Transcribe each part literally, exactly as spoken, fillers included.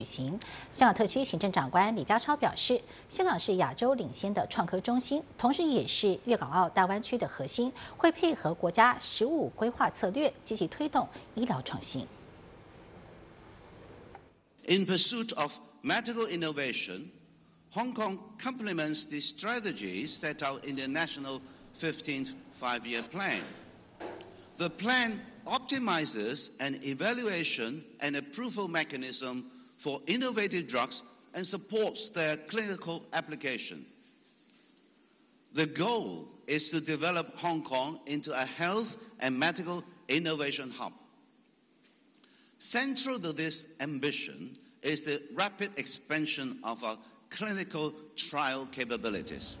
行。香港特区行政长官李家超表示，香港是亚洲领先的创科中心，同时也是粤港澳大湾区的核心，会配合国家“十五五”规划策略，积极推动医疗创新。 In pursuit of medical innovation, Hong Kong complements the strategies set out in the National fifteenth Five-Year Plan. The plan optimizes an evaluation and approval mechanism for innovative drugs and supports their clinical application. The goal is to develop Hong Kong into a health and medical innovation hub. Central to this ambition is the rapid expansion of our clinical trial capabilities.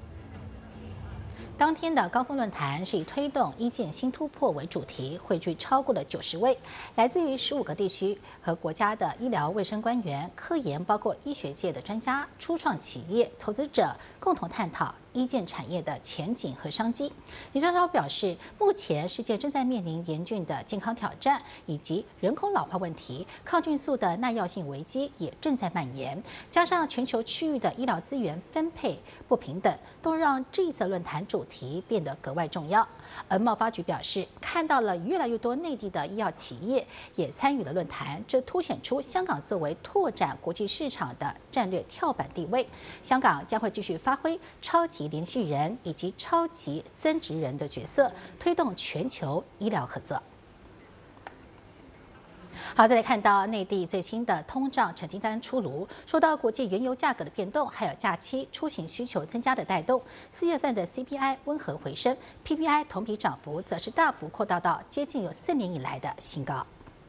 当天的高峰论坛是以推动医健新突破为主题，汇聚超过了九十位来自于十五个地区和国家的医疗卫生官员、科研，包括医学界的专家、初创企业、投资者，共同探讨医健产业的前景和商机。李家超表示，目前世界正在面临严峻的健康挑战，以及人口老化问题，抗菌素的耐药性危机也正在蔓延，加上全球区域的医疗资源分配不平等，都让这一次论坛主题变得格外重要。而贸发局表示，看到了越来越多内地的医药企业也参与了论坛，这凸显出香港作为拓展国际市场的战略跳板地位。香港将会继续发挥超级联系人以及超级增值人的角色，推动全球医疗合作。好，再来看到内地最新的通胀成绩单出炉，受到国际原油价格的变动，还有假期出行需求增加的带动，四月份的 C P I 温和回升 ，P P I 同比涨幅则是大幅扩大到接近有四年以来的新高。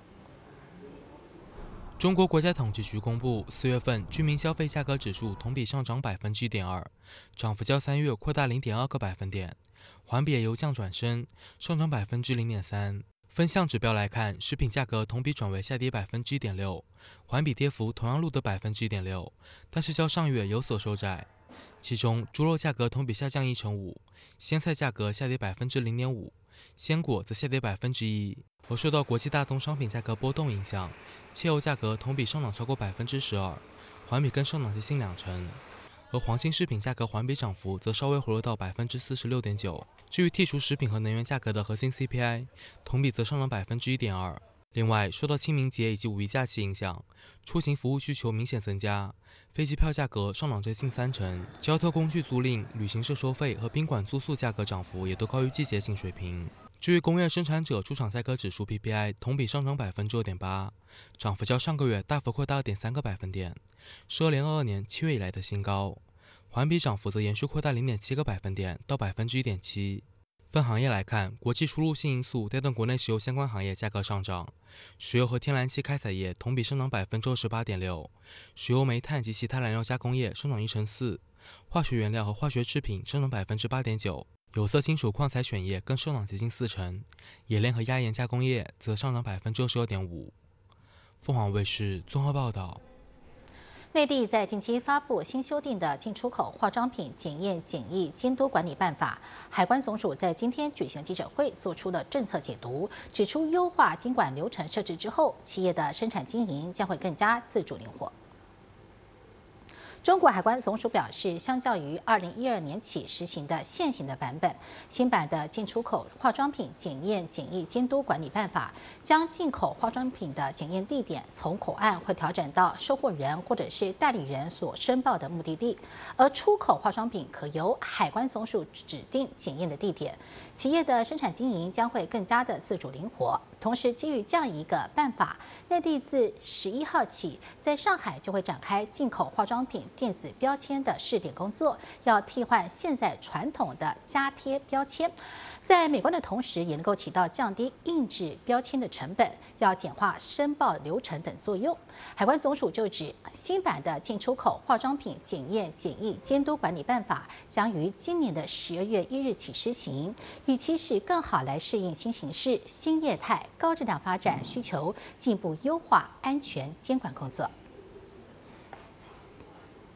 中国国家统计局公布，四月份居民消费价格指数同比上涨百分之一点二，涨幅较三月扩大零点二个百分点，环比也由降转升，上涨百分之零点三。分项指标来看，食品价格同比转为下跌百分之一点六，环比跌幅同样录得百分之一点六，但是较上月有所收窄。其中，猪肉价格同比下降一成五，鲜菜价格下跌百分之零点五，鲜果则下跌百分之一。而受到国际大宗商品价格波动影响，汽油价格同比上涨超过百分之十二，环比更上涨接近两成。而黄金饰品价格环比涨幅则稍微回落到百分之四十六点九。至于剔除食品和能源价格的核心 C P I， 同比则上涨百分之一点二。另外，受到清明节以及五一假期影响，出行服务需求明显增加，飞机票价格上涨接近三成，交通工具租赁、旅行社收费和宾馆住宿价格涨幅也都高于季节性水平。至于工业生产者出厂载荷指数 P P I 同比上涨百分之二点八，涨幅较上个月大幅扩大二点三个百分点，是二零二二年七月以来的新高。环比涨幅则延续扩大零点七个百分点到百分之一点七。分行业来看，国际输入性因素带动国内石油相关行业价格上涨，石油和天然气开采业同比上涨百分之二十八点六，石油煤炭及其他燃料加工业上涨一成四，化学原料和化学制品上涨百分之八点九。有色金属矿采选业更上涨接近四成，冶炼和压延加工业则上涨百分之二十二点五。凤凰卫视综合报道。 内地在近期发布新修订的进出口化妆品检验检疫监督管理办法，海关总署在今天举行记者会，做出了政策解读，指出优化监管流程设置之后，企业的生产经营将会更加自主灵活。中国海关总署表示，相较于二零一二年起实行的现行的版本，新版的进出口化妆品检验检疫监督管理办法，将进口化妆品的检验地点从口岸会调整到收货人或者是代理人所申报的目的地，而出口化妆品可由海关总署指定检验的地点，企业的生产经营将会更加的自主灵活。同时，基于这样一个办法，内地自十一号起，在上海就会展开进口化妆品电子标签的试点工作，要替换现在传统的加贴标签，在美观的同时，也能够起到降低印制标签的成本，要简化申报流程等作用。海关总署就指，新版的进出口化妆品检验检疫监督管理办法将于今年的十二月一日起施行，预期是更好来适应新形势、新业态、高质量发展需求，进一步优化安全监管工作。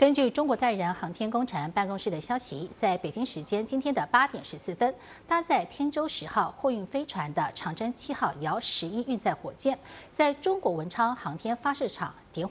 根据中国载人航天工程办公室的消息，在北京时间今天的八点十四分，搭载天舟十号货运飞船的长征七号遥十一运载火箭，在中国文昌航天发射场点火。